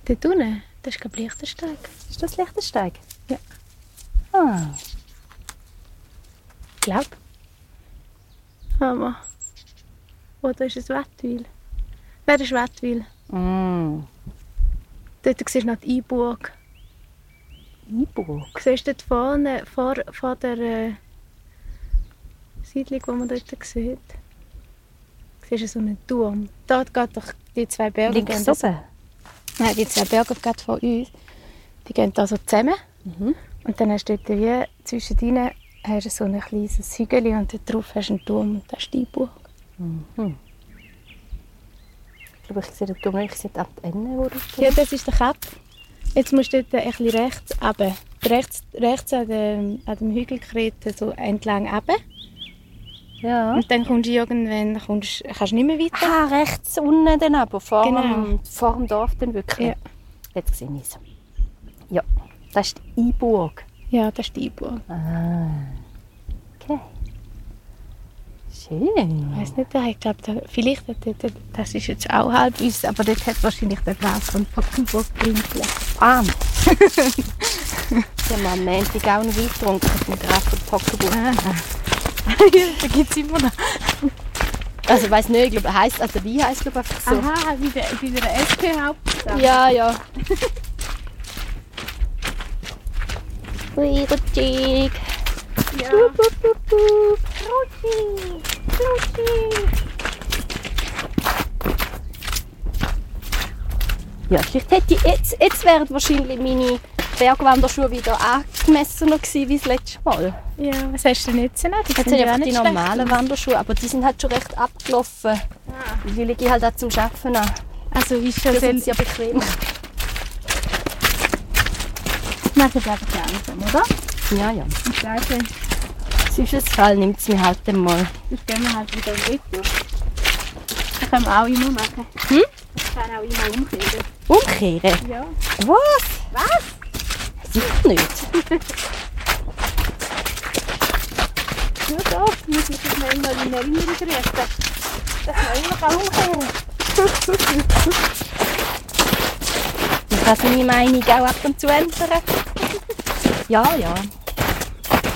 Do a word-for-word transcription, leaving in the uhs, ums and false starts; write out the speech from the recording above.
Dort unten, das ist glaube ich Lichtensteig. Ist das Lichtensteig? Ja. Ah. Ich glaube. Aber. Oder ist es Wettwil? Wer ist Wettwil? Mm. Dort siehst du noch die Einburg. Einburg? Du siehst dort vorne, vor, vor der äh, Siedlung, die man dort sieht. Du siehst so einen Turm. Dort geht doch die zwei Berge. Links oben? Nein, die zwei Berge gerade von uns. Die gehen da so zusammen. Mhm. Und dann hast du dort wie zwischendrin hast du so ein kleines Hügel und dort drauf hast du einen Turm und das ist die Einburg. Mhm. Ich glaube, ich sehe den Turm, ich sehe auch die Ende, wo das Ja, das ist der Kap. Jetzt musst du dort ein bisschen rechts runter. Rechts, rechts an dem, an dem Hügel so entlang runter. Ja. Und dann kommst du irgendwann, kommst, kannst du nicht mehr weiter. Ah, rechts unten dann aber, vor, Genau. dem, vor dem Dorf dann wirklich. Ja. Jetzt sehe ich es. Ja, das ist die Einburg. Ja, das ist die Einburg. Ah, okay. Schön. Ich weiss nicht, ich glaube, da, vielleicht, hat dort, das ist jetzt auch halb uns, aber dort hat wahrscheinlich der Glas von Pockenburg gewinkelt. Ah. Sie haben am Montag auch noch Wein getrunken mit Graf von Pockenburg. Ah. Da gibt es immer noch. Also ich weiss nicht, ich glaube, er heisst, also Wein heisst glaube ich einfach so. Aha, wie der, wie der S P-Hauptstadt. Ja, ja. Ui, rutschig. Ja. Bup, bup, bup, bup. Rutschig, rutschig. Ja, vielleicht hätte ich jetzt, jetzt wären wahrscheinlich meine Bergwanderschuhe wieder angemessener gewesen wie das letzte Mal. Ja, was hast du denn jetzt noch? Die Jetzt sind sind ja einfach auch die nicht normalen schlecht. Wanderschuhe, aber die sind halt schon recht abgelaufen. Ah. Die lege ich halt auch zum Arbeiten an. Also ist schon Da sehr... sind sie ja bequem. Machen wir einfach langsam, oder? Ja, ja. Und scheiße, Sonst Fall nimmt es mir halt dann mal. das gehen wir halt wieder im Retour. Das können wir auch immer machen. Hm? Das kann auch immer umkehren. Umkehren? Ja. Was? Was? Sicher nicht. Nur doch, muss man sich noch immer in Erinnerung richten. Dass man immer umkehren kann. Ich kann meine Meinung auch ab und zu ändern. Ja, ja.